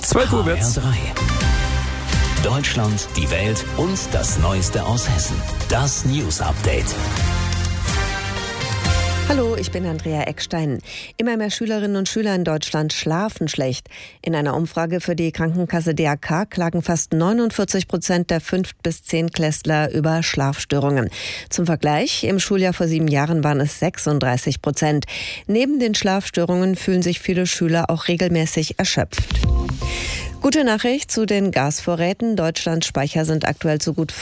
12 Uhr wird's. HR3. Deutschland, die Welt und das Neueste aus Hessen. Das News Update. Hallo, ich bin Andrea Eckstein. Immer mehr Schülerinnen und Schüler in Deutschland schlafen schlecht. In einer Umfrage für die Krankenkasse DAK klagen fast 49% der 5- bis 10-Klässler über Schlafstörungen. Zum Vergleich, im Schuljahr vor 7 Jahren waren es 36%. Neben den Schlafstörungen fühlen sich viele Schüler auch regelmäßig erschöpft. Gute Nachricht zu den Gasvorräten. Deutschlands Speicher sind aktuell zu gut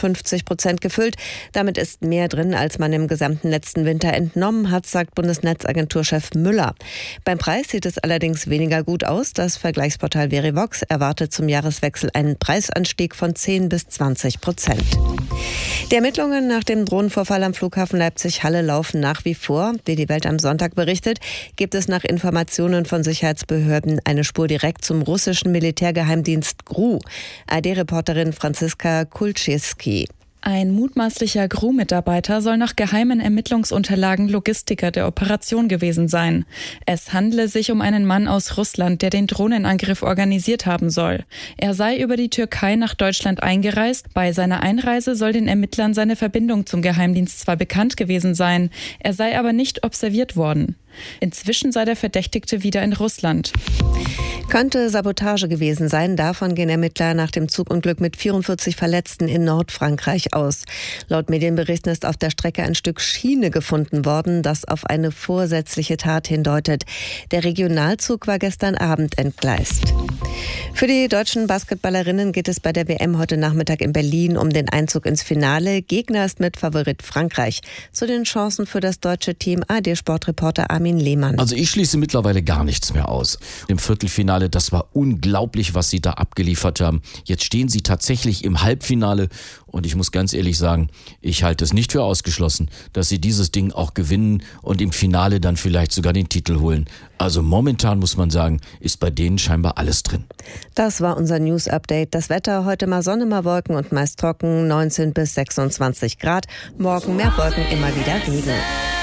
55% gefüllt. Damit ist mehr drin, als man im gesamten letzten Winter entnommen hat, sagt Bundesnetzagenturchef Müller. Beim Preis sieht es allerdings weniger gut aus. Das Vergleichsportal Verivox erwartet zum Jahreswechsel einen Preisanstieg von 10 bis 20%. Die Ermittlungen nach dem Drohnenvorfall am Flughafen Leipzig-Halle laufen nach wie vor. Wie die Welt am Sonntag berichtet, gibt es nach Informationen von Sicherheitsbehörden eine Spur direkt zum russischen Militärgeheimdienst GRU. ARD-Reporterin Franziska Kulczewski. Ein mutmaßlicher GRU-Mitarbeiter soll nach geheimen Ermittlungsunterlagen Logistiker der Operation gewesen sein. Es handle sich um einen Mann aus Russland, der den Drohnenangriff organisiert haben soll. Er sei über die Türkei nach Deutschland eingereist. Bei seiner Einreise soll den Ermittlern seine Verbindung zum Geheimdienst zwar bekannt gewesen sein, er sei aber nicht observiert worden. Inzwischen sei der Verdächtigte wieder in Russland. Könnte Sabotage gewesen sein. Davon gehen Ermittler nach dem Zugunglück mit 44 Verletzten in Nordfrankreich aus. Laut Medienberichten ist auf der Strecke ein Stück Schiene gefunden worden, das auf eine vorsätzliche Tat hindeutet. Der Regionalzug war gestern Abend entgleist. Für die deutschen Basketballerinnen geht es bei der WM heute Nachmittag in Berlin um den Einzug ins Finale. Gegner ist Mitfavorit Frankreich. Zu den Chancen für das deutsche Team ARD-Sportreporter Armin Lehmann. Also ich schließe mittlerweile gar nichts mehr aus. Im Viertelfinale, das war unglaublich, was sie da abgeliefert haben. Jetzt stehen sie tatsächlich im Halbfinale und ich muss ganz ehrlich sagen, ich halte es nicht für ausgeschlossen, dass sie dieses Ding auch gewinnen und im Finale dann vielleicht sogar den Titel holen. Also momentan muss man sagen, ist bei denen scheinbar alles drin. Das war unser News-Update. Das Wetter heute mal Sonne, mal Wolken und meist trocken, 19 bis 26 Grad. Morgen mehr Wolken, immer wieder Regen.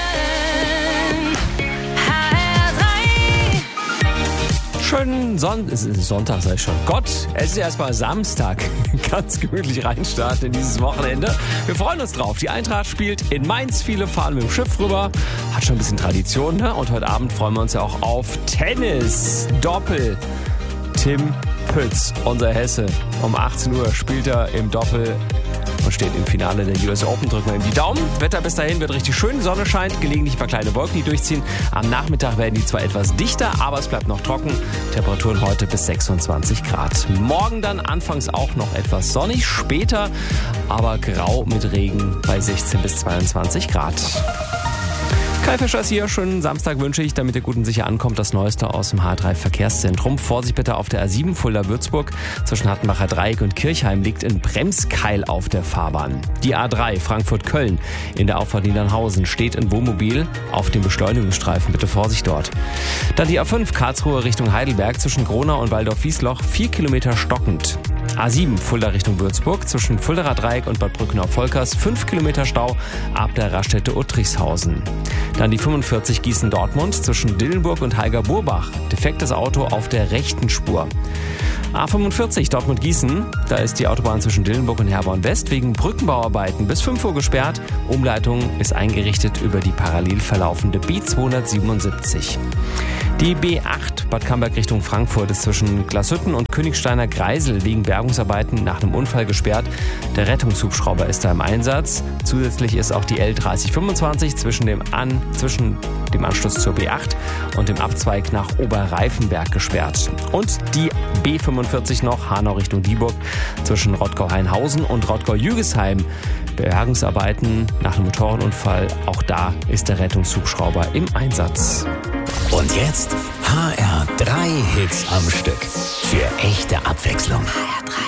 Schönen Sonntag, sag ich schon. Gott, es ist erstmal Samstag. Ganz gemütlich reinstarten in dieses Wochenende. Wir freuen uns drauf. Die Eintracht spielt in Mainz. Viele fahren mit dem Schiff rüber. Hat schon ein bisschen Tradition, ne? Und heute Abend freuen wir uns ja auch auf Tennis. Doppel. Tim Pütz, unser Hesse. Um 18 Uhr spielt er im Doppel und steht im Finale der US Open. Drücken wir ihm die Daumen. Wetter bis dahin wird richtig schön. Sonne scheint, gelegentlich ein paar kleine Wolken, die durchziehen. Am Nachmittag werden die zwar etwas dichter, aber es bleibt noch trocken. Temperaturen heute bis 26 Grad. Morgen dann anfangs auch noch etwas sonnig, später aber grau mit Regen bei 16 bis 22 Grad. Kai Fischer ist hier. Schönen Samstag wünsche ich, damit ihr gut und sicher ankommt. Das Neueste aus dem H3 Verkehrszentrum. Vorsicht bitte auf der A7 Fulda-Würzburg. Zwischen Hattenbacher Dreieck und Kirchheim liegt ein Bremskeil auf der Fahrbahn. Die A3 Frankfurt-Köln in der Auffahrt Niedernhausen steht ein Wohnmobil auf dem Beschleunigungsstreifen. Bitte Vorsicht dort. Dann die A5 Karlsruhe Richtung Heidelberg zwischen Gronau und Waldorf-Wiesloch 4 Kilometer stockend. A7 Fulda Richtung Würzburg zwischen Fuldaer Dreieck und Bad Brückenau-Volkers 5 Kilometer Stau ab der Raststätte Uttrichshausen. Dann die 45 Gießen-Dortmund zwischen Dillenburg und Heiger-Burbach. Defektes Auto auf der rechten Spur. A45 Dortmund-Gießen, da ist die Autobahn zwischen Dillenburg und Herborn-West wegen Brückenbauarbeiten bis 5 Uhr gesperrt. Umleitung ist eingerichtet über die parallel verlaufende B277. Die B8 Bad Camberg Richtung Frankfurt ist zwischen Glashütten und Königsteiner Greisel wegen Bergungsarbeiten nach einem Unfall gesperrt. Der Rettungshubschrauber ist da im Einsatz. Zusätzlich ist auch die L3025 zwischen dem Anschluss zur B8 und dem Abzweig nach Oberreifenberg gesperrt. Und die B45 noch, Hanau Richtung Dieburg, zwischen Rottgau-Hainhausen und Rottgau-Jügesheim. Bergungsarbeiten nach einem Motorradunfall, auch da ist der Rettungshubschrauber im Einsatz. Und jetzt HR3 Hits am Stück. Für echte Abwechslung. HR3.